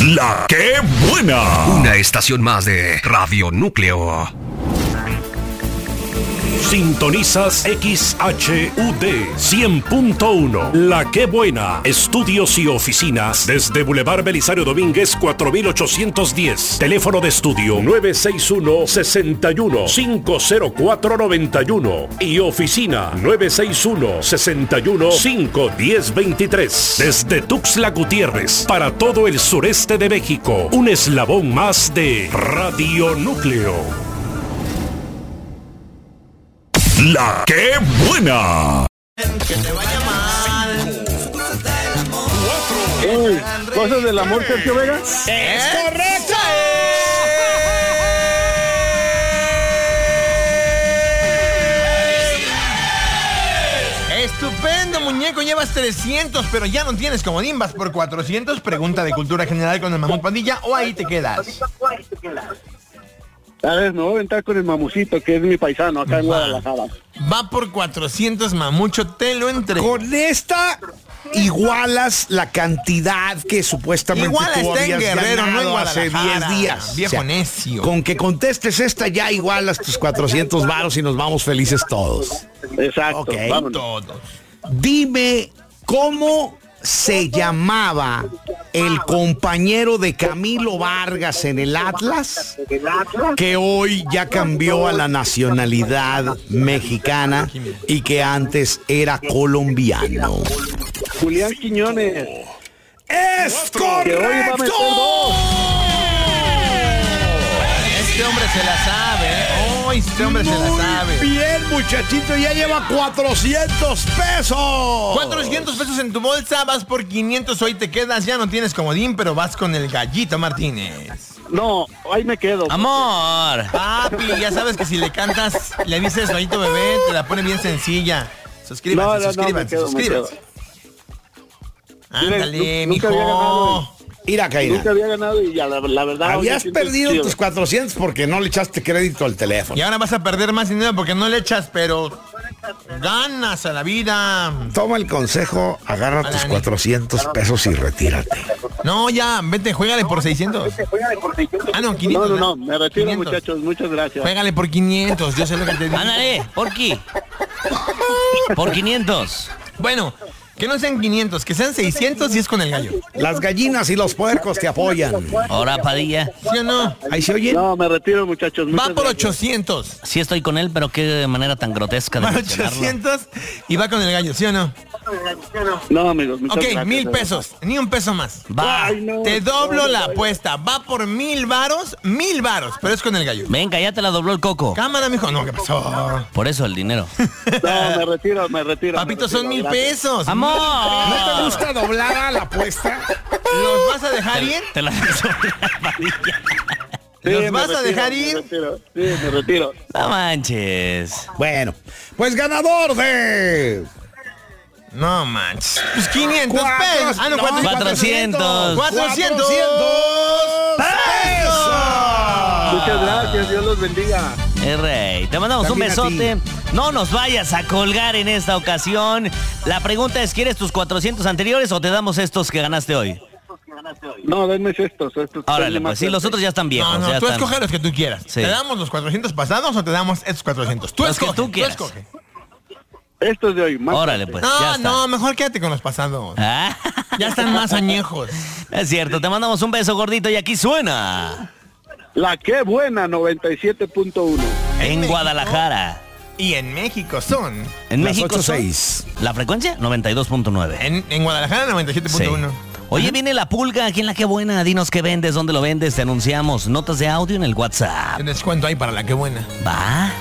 La que buena. Una estación más de Radio Núcleo. Sintonizas XHUD 100.1. La que buena. Estudios y oficinas desde Boulevard Belisario Domínguez 4810. Teléfono de estudio 961-61-50491 y oficina 961-61-51023. Desde Tuxtla Gutiérrez para todo el sureste de México. Un eslabón más de Radio Núcleo. La que buena. Que te vaya mal. ¿Cosas del amor, Sergio Vega? ¡Es correcto! Estupendo, muñeco. Llevas 300, pero ya no tienes comodín. Vas por 400. Pregunta de cultura general con el Mamut Pandilla o ahí te quedas. A ver, me voy a aventar con el mamucito, que es mi paisano acá en Guadalajara. Va por 400, Mamucho, te lo entrego. Con esta igualas la cantidad que supuestamente Igual tú está en habías Guerrero, no en ganado hace Guadalajara. 10 días. Viejo necio. Con que contestes esta ya igualas tus 400 varos y nos vamos felices todos. Exacto, Ok. vámonos. Todos. Dime cómo se llamaba el compañero de Camilo Vargas en el Atlas, que hoy ya cambió a la nacionalidad mexicana y que antes era colombiano. Julián Quiñones. ¡Es Que hoy va a meter correcto! dos. Este hombre se la sabe, ¿eh? Oh, este hombre se la sabe. Bien, muchachito, ya lleva 400 pesos. 400 pesos en tu bolsa, vas por 500, hoy te quedas, ya no tienes comodín, pero vas con el Gallito Martínez. No, ahí me quedo. Amor. Papi, ya sabes que si le cantas, le dices Gallito Bebé, te la pone bien sencilla. Suscríbanse, me suscríbanse, quedo. suscríbanse. Ándale, Nunca había ganado, mijo. Mira, Caína, Nunca había ganado y ya la verdad... habías hoy me siento perdido chido. tus 400 porque no le echaste crédito al teléfono. Y ahora vas a perder más dinero porque no le echas, pero ganas a la vida. Toma el consejo, agarra tus 400 pesos y retírate. No, ya, vete, juégale por 600. Ah, no, 500. No, me retiro, 500. muchachos, muchas gracias. Juégale por 500, yo sé lo que te digo. Ándale, ¿por qué? Por 500. Bueno, que no sean 500, que sean 600 y es con el gallo. Las gallinas y los puercos te apoyan. Ahora, Padilla. ¿Sí o no? Ahí se oye. No, me retiro, muchachos. Va muchas por gracias. 800. Sí estoy con él, pero qué manera tan grotesca de Va mencionarlo. 800 y va con el gallo, ¿sí o no? No, amigos, muchas Ok, gracias. 1000 pesos, ni un peso más. Va. Ay, no. Te doblo la apuesta, va por 1000 varos, pero es con el gallo. Venga, ya te la dobló el coco. Cámara, mijo. No, ¿qué pasó? Por eso el dinero. No, me retiro. Papito, son 1000 gracias. pesos. ¡Amor! ¿No te gusta doblar a la apuesta? ¿Los vas a dejar ir? Te la Padilla. Sí, ¿Los me vas a retiro, dejar me ir? retiro. Sí, me retiro. No manches. Bueno, pues ganador de... No manches. Pues 500 Cuatro- pesos. Ah, no, no, 400. 400 pesos. Muchas gracias, Dios los bendiga. Rey, te mandamos También un besote. No nos vayas a colgar en esta ocasión. La pregunta es, ¿quieres tus 400 anteriores o te damos estos que ganaste hoy? No, denme estos. Órale, pues sí, los otros ya están viejos. No, ya tú están. escoge los que tú quieras. Sí. ¿Te damos los 400 pasados o te damos estos 400? Tú Los que escoge, tú quieras. escoge. Estos de hoy, más. Órale, pues, ya No, está. no, mejor quédate con los pasados. Ah, Ya están más añejos. es cierto, te mandamos un beso gordito y aquí suena. La que buena, 97.1. En Guadalajara. Y en México son. En Las México son- 8.6. ¿La frecuencia? 92.9. En Guadalajara, 97.1. Sí. Oye, viene la pulga aquí en La Que Buena. Dinos qué vendes, dónde lo vendes, te anunciamos. Notas de audio en el WhatsApp. ¿Qué descuento hay para la que buena? ¿Va?